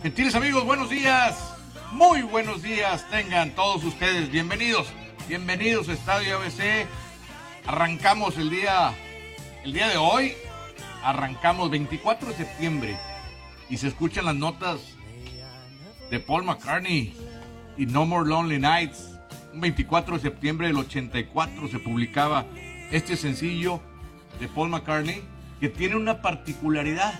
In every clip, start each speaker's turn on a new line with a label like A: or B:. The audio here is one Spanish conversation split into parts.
A: Gentiles amigos, buenos días, muy buenos días tengan todos ustedes, bienvenidos a Estadio ABC. Arrancamos el día de hoy, arrancamos 24 de septiembre y se escuchan las notas de Paul McCartney y No More Lonely Nights. Un 24 de septiembre del 84 se publicaba este sencillo de Paul McCartney que tiene una particularidad.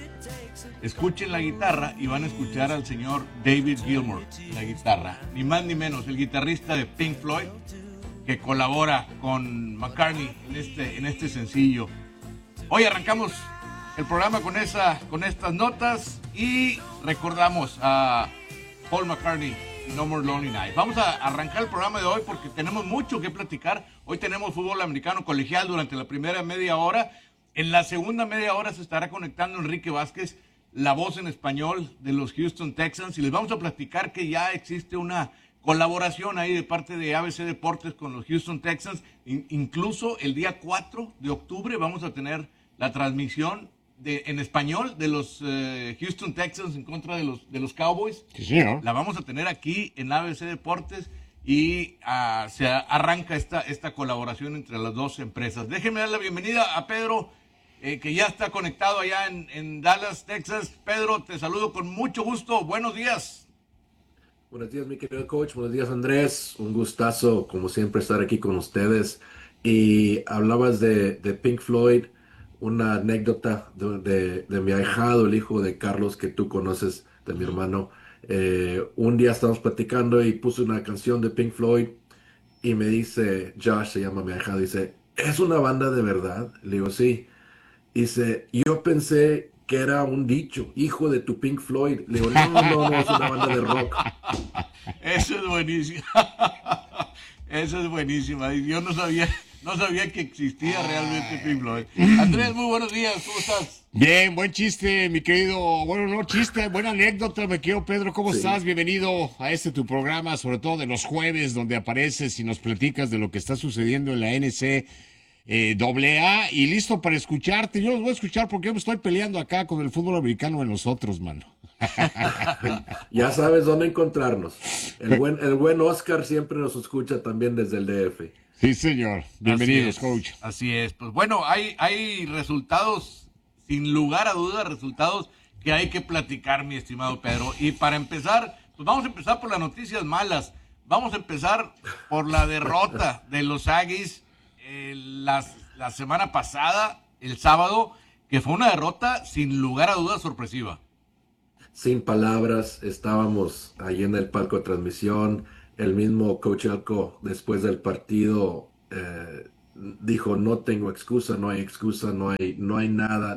A: Escuchen la guitarra y van a escuchar al señor David Gilmour en la guitarra, ni más ni menos, el guitarrista de Pink Floyd que colabora con McCartney en este sencillo. Hoy arrancamos el programa con estas notas y recordamos a Paul McCartney, No More Lonely Nights. Vamos a arrancar el programa de hoy porque tenemos mucho que platicar. Hoy tenemos fútbol americano colegial durante la primera media hora. En la segunda media hora se estará conectando Enrique Vázquez, la voz en español de los Houston Texans, y les vamos a platicar que ya existe una colaboración ahí de parte de ABC Deportes con los Houston Texans. Incluso el día 4 de octubre vamos a tener la transmisión en español de los Houston Texans en contra de los Cowboys.
B: Sí, señor.
A: La vamos a tener aquí en ABC Deportes y se arranca esta colaboración entre las dos empresas. Déjenme dar la bienvenida a Pedro, que ya está conectado allá en Dallas, Texas. Pedro, te saludo con mucho gusto. Buenos días.
C: Buenos días, mi querido coach. Buenos días, Andrés. Un gustazo, como siempre, estar aquí con ustedes. Y hablabas de Pink Floyd, una anécdota de mi ahijado, el hijo de Carlos, que tú conoces, de mi hermano. Un día estábamos platicando y puse una canción de Pink Floyd y me dice, Josh, se llama mi ahijado, dice, ¿es una banda de verdad? Le digo, sí. Dice, yo pensé que era un dicho, hijo de tu Pink Floyd. Le digo, no, es una banda de rock.
A: Eso es buenísimo. Eso es buenísima. Yo no sabía que existía realmente Pink Floyd. Andrés, muy buenos días, ¿cómo estás?
B: Bien, buen chiste, mi querido. Bueno, no chiste, buena anécdota, mi querido Pedro. ¿Cómo estás? Bienvenido a tu programa, sobre todo de los jueves, donde apareces y nos platicas de lo que está sucediendo en la NCAA, y listo para escucharte. Yo los voy a escuchar porque yo me estoy peleando acá con el fútbol americano de nosotros, mano.
C: Ya sabes dónde encontrarnos. El buen Oscar siempre nos escucha también desde el DF.
B: Sí, señor. Bienvenidos, coach.
A: Así es. Pues bueno, hay resultados, sin lugar a dudas, resultados que hay que platicar, mi estimado Pedro. Y para empezar, pues vamos a empezar por las noticias malas. Vamos a empezar por la derrota de los Aggies la semana pasada, el sábado, que fue una derrota sin lugar a dudas sorpresiva.
C: Sin palabras, estábamos ahí en el palco de transmisión. El mismo coach Elko, después del partido, dijo, no tengo excusa, no hay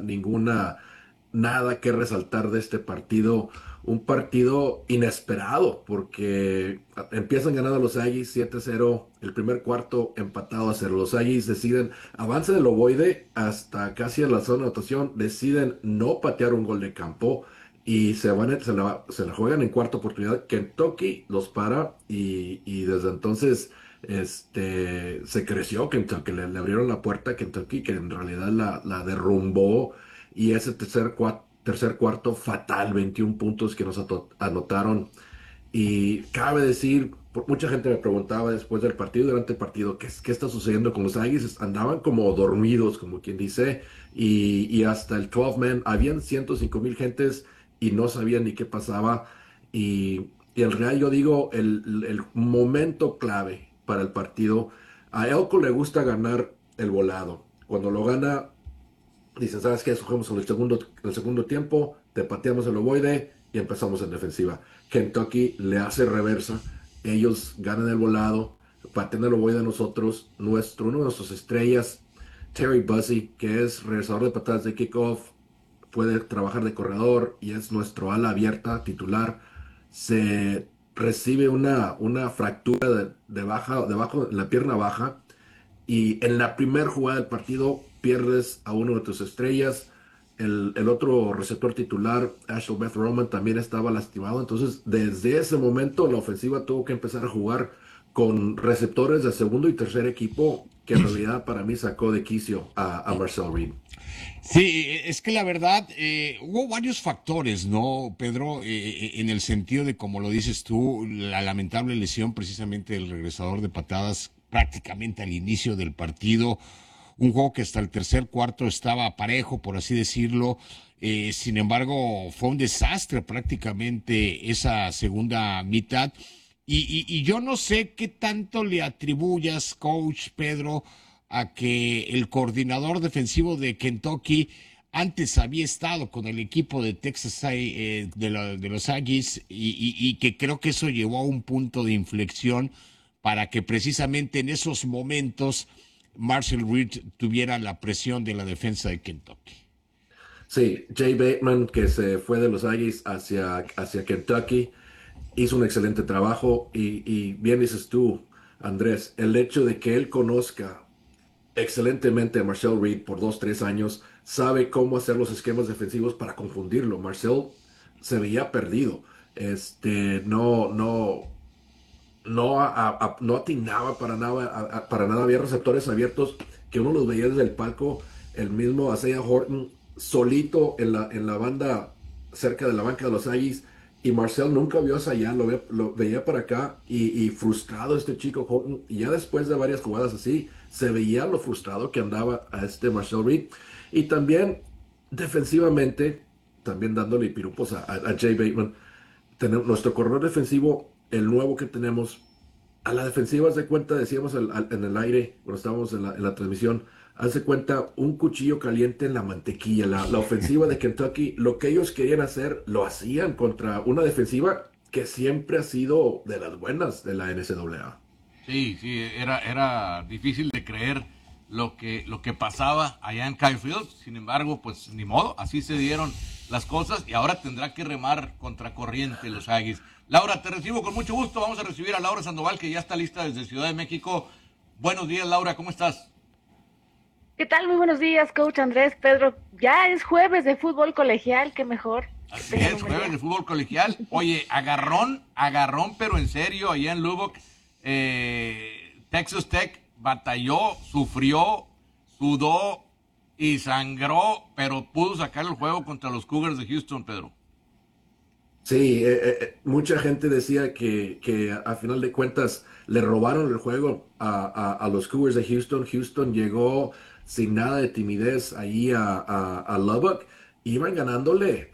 C: nada que resaltar de este partido. Un partido inesperado, porque empiezan ganando los Aggies 7-0, el primer cuarto empatado a 0. Los Aggies deciden, avanzan el ovoide hasta casi a la zona de anotación, deciden no patear un gol de campo y se la juegan en cuarta oportunidad. Kentucky los para y desde entonces se creció Kentucky, le abrieron la puerta a Kentucky, que en realidad la derrumbó, y ese tercer cuarto fatal, 21 puntos que nos anotaron. Y cabe decir, mucha gente me preguntaba después del partido, durante el partido, ¿qué está sucediendo con los Aggies? Andaban como dormidos, como quien dice, y hasta el 12-man, habían 105,000 gentes y no sabían ni qué pasaba. Y en realidad yo digo, el momento clave para el partido, a Elko le gusta ganar el volado. Cuando lo gana, dice, ¿sabes qué? Jugamos en el segundo tiempo, te pateamos el ovoide y empezamos en defensiva. Kentucky le hace reversa, ellos ganan el volado, patean el ovoide a nosotros. Uno de nuestras estrellas, Terry Bussey, que es regresador de patadas de kickoff, puede trabajar de corredor y es nuestro ala abierta titular, se recibe una fractura debajo de la pierna baja, y en la primera jugada del partido pierdes a uno de tus estrellas. El otro receptor titular, Ashel Beth Roman, también estaba lastimado. Entonces, desde ese momento, la ofensiva tuvo que empezar a jugar con receptores de segundo y tercer equipo que en realidad para mí sacó de quicio a Marcel Reed.
B: Sí, es que la verdad, hubo varios factores, ¿no, Pedro? En el sentido de, como lo dices tú, la lamentable lesión precisamente del regresador de patadas prácticamente al inicio del partido, un juego que hasta el tercer cuarto estaba parejo, por así decirlo. Sin embargo, fue un desastre prácticamente esa segunda mitad. Y yo no sé qué tanto le atribuyas, coach Pedro, a que el coordinador defensivo de Kentucky antes había estado con el equipo de Texas de los Aggies y que creo que eso llevó a un punto de inflexión para que precisamente en esos momentos Marshall Reed tuviera la presión de la defensa de Kentucky.
C: Sí, Jay Bateman, que se fue de los Aggies hacia Kentucky, hizo un excelente trabajo y bien dices tú, Andrés, el hecho de que él conozca excelentemente a Marcel Reed por 2, 3 años, sabe cómo hacer los esquemas defensivos para confundirlo. Marcel se veía perdido, no atinaba para nada, había receptores abiertos que uno los veía desde el palco, el mismo Isaiah Horton solito en la banda cerca de la banca de los Aggies, y Marcel nunca vio hacia allá, lo veía para acá y frustrado este chico Horton, y ya después de varias jugadas así, se veía lo frustrado que andaba a este Marcel Reed, y también defensivamente, también dándole pirupos a Jay Bateman. Nuestro corredor defensivo, el nuevo que tenemos, a la defensiva, haz de cuenta, decíamos en el aire, cuando estábamos en la transmisión, haz de cuenta, un cuchillo caliente en la mantequilla. La ofensiva de Kentucky, lo que ellos querían hacer, lo hacían contra una defensiva que siempre ha sido de las buenas de la NCAA.
A: Sí, sí, era difícil de creer lo que pasaba allá en Kyle Field. Sin embargo, pues ni modo, así se dieron las cosas y ahora tendrá que remar contracorriente los Aggies. Laura, te recibo con mucho gusto. Vamos a recibir a Laura Sandoval, que ya está lista desde Ciudad de México. Buenos días, Laura, ¿cómo estás?
D: ¿Qué tal? Muy buenos días, coach Andrés, Pedro. Ya es jueves de fútbol colegial, qué mejor.
A: Así es, jueves de fútbol colegial. Oye, agarrón, pero en serio, allá en Lubbock, Texas Tech batalló, sufrió, sudó y sangró, pero pudo sacar el juego contra los Cougars de Houston, Pedro.
C: Sí, mucha gente decía que a final de cuentas le robaron el juego a los Cougars de Houston. Houston llegó sin nada de timidez ahí a Lubbock. Iban ganándole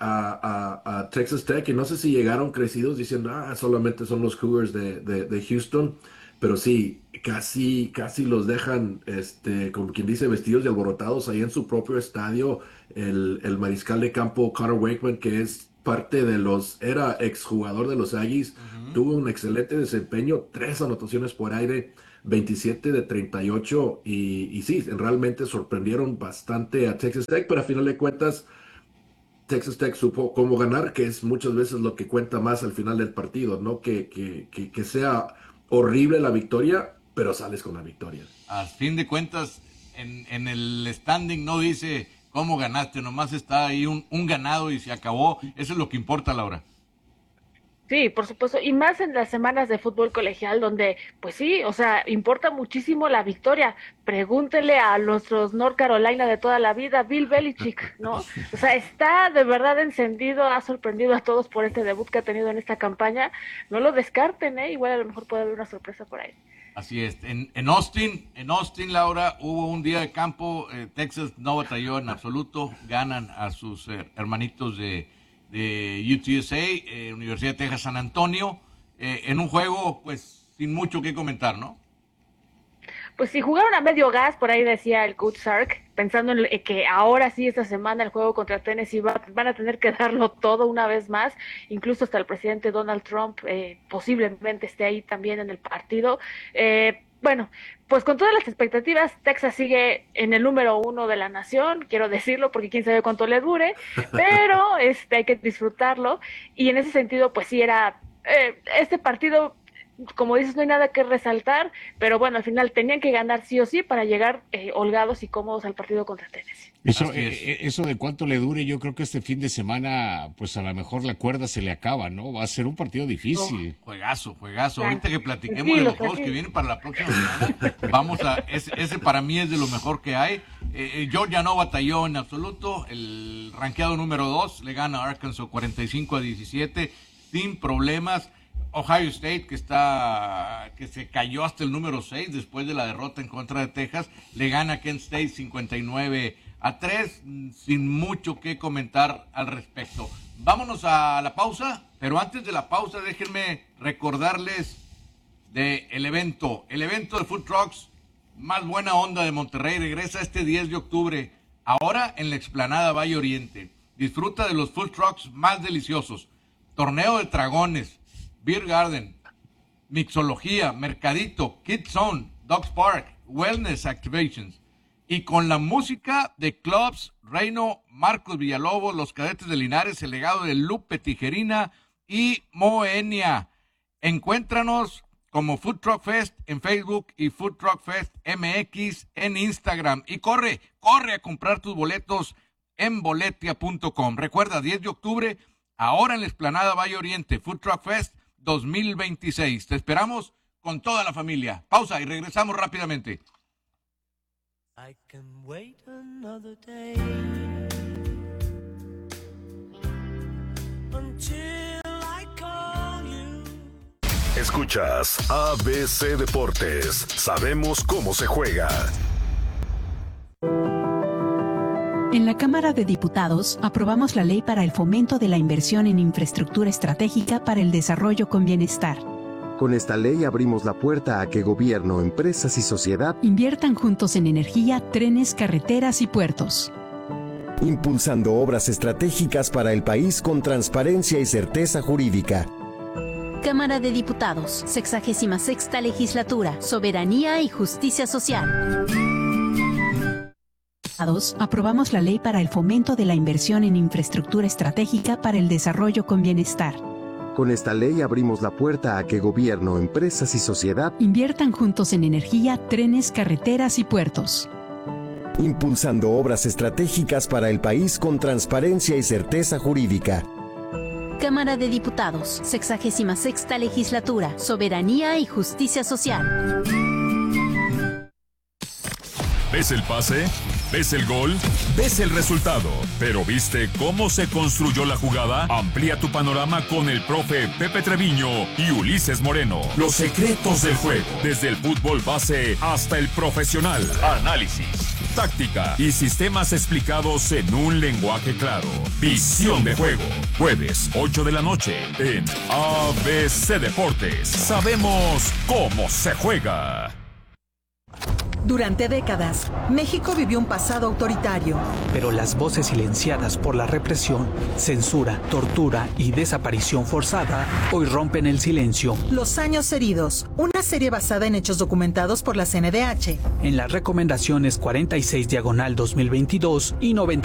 C: a Texas Tech y no sé si llegaron crecidos diciendo, solamente son los Cougars de Houston. Pero sí, casi los dejan, como quien dice, vestidos y alborotados ahí en su propio estadio. El mariscal de campo, Connor Wakeman, que es era exjugador de los Aggies, tuvo un excelente desempeño, 3 anotaciones por aire, 27 de 38, y sí, realmente sorprendieron bastante a Texas Tech, pero a final de cuentas, Texas Tech supo cómo ganar, que es muchas veces lo que cuenta más al final del partido, ¿no? Que sea horrible la victoria, pero sales con la victoria.
A: A fin de cuentas, en el standing no dice cómo ganaste, nomás está ahí un ganado y se acabó. Eso es lo que importa, Laura.
D: Sí, por supuesto, y más en las semanas de fútbol colegial donde, pues sí, o sea, importa muchísimo la victoria. Pregúntele a nuestros North Carolina de toda la vida, Bill Belichick, ¿no? O sea, está de verdad encendido, ha sorprendido a todos por este debut que ha tenido en esta campaña. No lo descarten, ¿eh? Igual a lo mejor puede haber una sorpresa por ahí.
A: Así es. En Austin, Laura, hubo un día de campo. Texas no batalló en absoluto. Ganan a sus hermanitos de UTSA, Universidad de Texas San Antonio, en un juego, pues, sin mucho que comentar, ¿no?
D: Pues si jugaron a medio gas, por ahí decía el coach Sark, pensando en que ahora sí, esta semana el juego contra Tennessee van a tener que darlo todo una vez más, incluso hasta el presidente Donald Trump posiblemente esté ahí también en el partido. Bueno, pues con todas las expectativas, Texas sigue en el número 1 de la nación, quiero decirlo porque quién sabe cuánto le dure, pero hay que disfrutarlo, y en ese sentido, pues sí era este partido. como dices, no hay nada que resaltar, pero bueno, al final tenían que ganar sí o sí para llegar holgados y cómodos al partido contra Tennessee.
B: Eso de cuánto le dure, yo creo que este fin de semana, pues a lo mejor la cuerda se le acaba, ¿no? Va a ser un partido difícil.
A: Juegazo. Ahorita que platiquemos de los juegos que vienen para la próxima semana, ese para mí es de lo mejor que hay. Georgia no batalló en absoluto. El rankeado número 2 le gana a Arkansas 45-17 sin problemas. Ohio State, que se cayó hasta el número 6 después de la derrota en contra de Texas, le gana a Kent State 59-3, sin mucho que comentar al respecto. Vámonos a la pausa, pero antes de la pausa déjenme recordarles del evento. El evento de Food Trucks más buena onda de Monterrey regresa este 10 de octubre, ahora en la explanada Valle Oriente. Disfruta de los Food Trucks más deliciosos. Torneo de Dragones, Beer Garden, Mixología, Mercadito, Kids Zone, Dogs Park, Wellness Activations. Y con la música de Clubs, Reino, Marcos Villalobos, Los Cadetes de Linares, el legado de Lupe Tijerina y Moenia. Encuéntranos como Food Truck Fest en Facebook y Food Truck Fest MX en Instagram. Y corre a comprar tus boletos en boletia.com. Recuerda, 10 de octubre, ahora en la explanada Valle Oriente, Food Truck Fest 2026. Te esperamos con toda la familia. Pausa y regresamos rápidamente.
E: I can wait another day until I call you.
F: Escuchas ABC Deportes. Sabemos cómo se juega.
G: En la Cámara de Diputados aprobamos la ley para el fomento de la inversión en infraestructura estratégica para el desarrollo con bienestar.
H: Con esta ley abrimos la puerta a que gobierno, empresas y sociedad
G: inviertan juntos en energía, trenes, carreteras y puertos.
H: Impulsando obras estratégicas para el país con transparencia y certeza jurídica.
I: Cámara de Diputados, 66ª Legislatura, Soberanía y Justicia Social.
G: Aprobamos la ley para el fomento de la inversión en infraestructura estratégica para el desarrollo con bienestar.
H: Con esta ley abrimos la puerta a que gobierno, empresas y sociedad
G: inviertan juntos en energía, trenes, carreteras y puertos.
H: Impulsando obras estratégicas para el país con transparencia y certeza jurídica.
I: Cámara de Diputados, 66ª Legislatura, Soberanía y Justicia Social.
J: ¿Ves el pase? ¿Ves el gol? ¿Ves el resultado? ¿Pero viste cómo se construyó la jugada? Amplía tu panorama con el profe Pepe Treviño y Ulises Moreno. Los secretos del juego, desde el fútbol base hasta el profesional. Análisis, táctica y sistemas explicados en un lenguaje claro. Visión de juego. Jueves, 8 de la noche en ABC Deportes. Sabemos cómo se juega.
K: Durante décadas, México vivió un pasado autoritario.
L: Pero las voces silenciadas por la represión, censura, tortura y desaparición forzada hoy rompen el silencio.
K: Los años heridos, una serie basada en hechos documentados por la CNDH.
L: En las recomendaciones 46/2022 y 90.